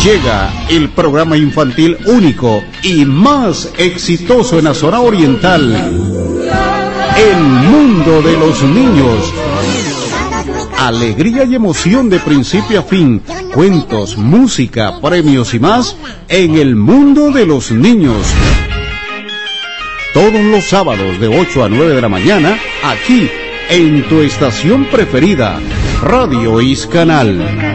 Llega el programa infantil único y más exitoso en la zona oriental, El Mundo de los Niños. Alegría y emoción de principio a fin, cuentos, música, premios y más en El Mundo de los Niños. Todos los sábados de 8 a 9 de la mañana, aquí en tu estación preferida, Radio Iscanal.